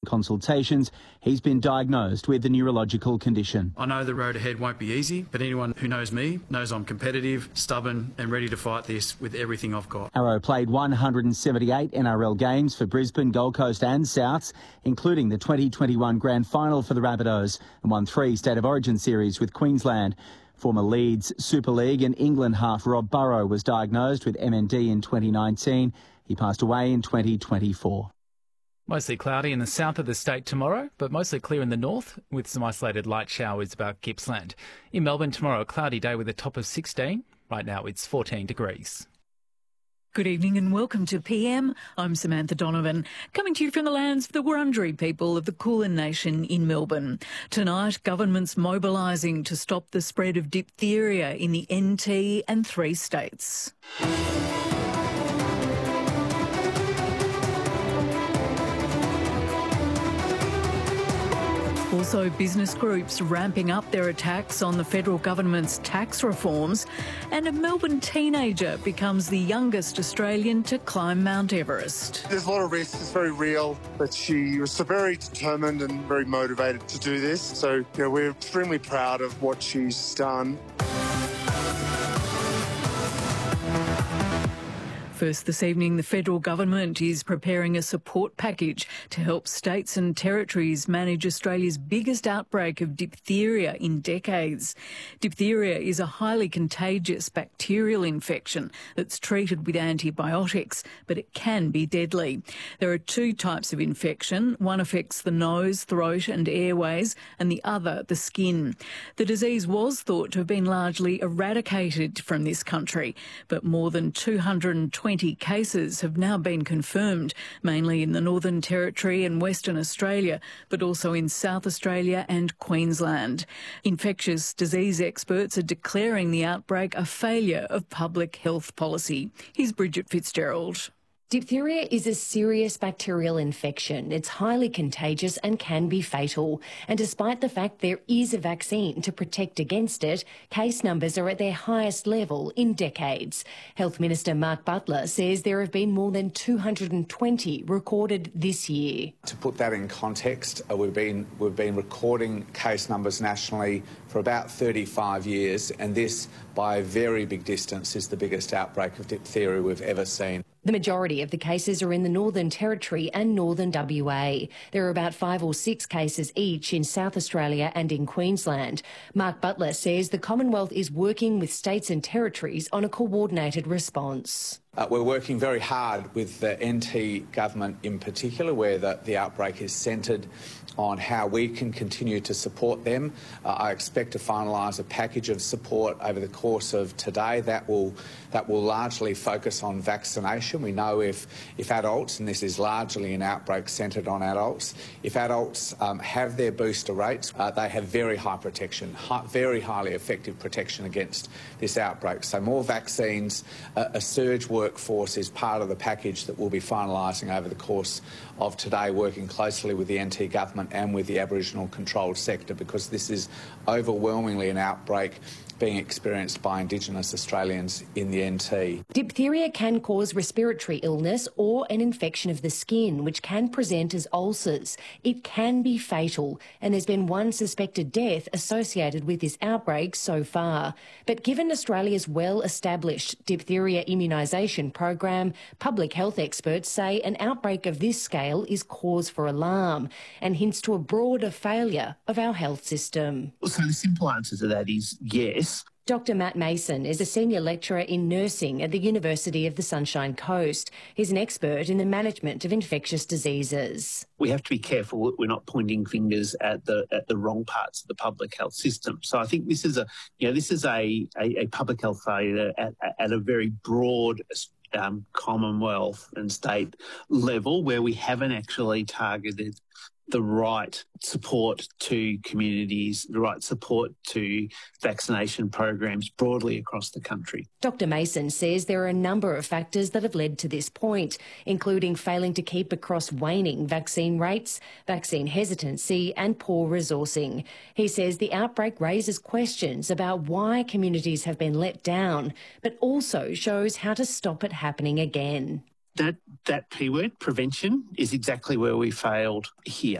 consultations, he's been diagnosed with a neurological condition. I know the road ahead won't be easy, but anyone who knows me knows I'm competitive, stubborn and ready to fight this with everything I've got. Arrow played 178 NRL games for Brisbane, Gold Coast and Souths, including the 2021 Grand Final for the Rabbitohs, and won 3 State of Origin series with Queensland. Former Leeds Super League and England half Rob Burrow was diagnosed with MND in 2019. He passed away in 2024. Mostly cloudy in the south of the state tomorrow, but mostly clear in the north with some isolated light showers about Gippsland. In Melbourne tomorrow, a cloudy day with a top of 16. Right now it's 14 degrees. Good evening and welcome to PM. I'm Samantha Donovan, coming to you from the lands of the Wurundjeri people of the Kulin Nation in Melbourne. Tonight, government's mobilising to stop the spread of diphtheria in the NT and 3 states. Also, business groups ramping up their attacks on the federal government's tax reforms, and a Melbourne teenager becomes the youngest Australian to climb Mount Everest. There's a lot of risk, it's very real, but she was very determined and very motivated to do this. So, we're extremely proud of what she's done. First this evening, the federal government is preparing a support package to help states and territories manage Australia's biggest outbreak of diphtheria in decades. Diphtheria is a highly contagious bacterial infection that's treated with antibiotics, but it can be deadly. There are 2 types of infection. One affects the nose, throat and airways, and the other the skin. The disease was thought to have been largely eradicated from this country, but more than 220 cases have now been confirmed, mainly in the Northern Territory and Western Australia, but also in South Australia and Queensland. Infectious disease experts are declaring the outbreak a failure of public health policy. Here's Bridget Fitzgerald. Diphtheria is a serious bacterial infection. It's highly contagious and can be fatal. And despite the fact there is a vaccine to protect against it, case numbers are at their highest level in decades. Health Minister Mark Butler says there have been more than 220 recorded this year. To put that in context, we've been recording case numbers nationally for about 35 years, and this, by a very big distance, is the biggest outbreak of diphtheria we've ever seen. The majority of the cases are in the Northern Territory and Northern WA. There are about 5 or 6 cases each in South Australia and in Queensland. Mark Butler says the Commonwealth is working with states and territories on a coordinated response. We're working very hard with the NT government in particular, where the outbreak is centred on how we can continue to support them. I expect to finalise a package of support over the course of today that will largely focus on vaccination. We know if adults, and this is largely an outbreak centred on adults, if adults have their booster rates, they have very high protection, very highly effective protection against this outbreak. So more vaccines, a surge workforce is part of the package that we'll be finalising over the course of today, working closely with the NT government and with the Aboriginal controlled sector, because this is overwhelmingly an outbreak being experienced by Indigenous Australians in the NT. Diphtheria can cause respiratory illness or an infection of the skin, which can present as ulcers. It can be fatal, and there's been 1 suspected death associated with this outbreak so far. But given Australia's well-established diphtheria immunisation program, public health experts say an outbreak of this scale is cause for alarm and hints to a broader failure of our health system. So the simple answer to that is yes. Dr Matt Mason is a senior lecturer in nursing at the University of the Sunshine Coast. He's an expert in the management of infectious diseases. We have to be careful that we're not pointing fingers at the wrong parts of the public health system. So I think this is a public health failure at a very broad Commonwealth and state level, where we haven't actually targeted the right support to communities, the right support to vaccination programs broadly across the country. Dr Mason says there are a number of factors that have led to this point, including failing to keep across waning vaccine rates, vaccine hesitancy and poor resourcing. He says the outbreak raises questions about why communities have been let down, but also shows how to stop it happening again. That P word, prevention, is exactly where we failed here.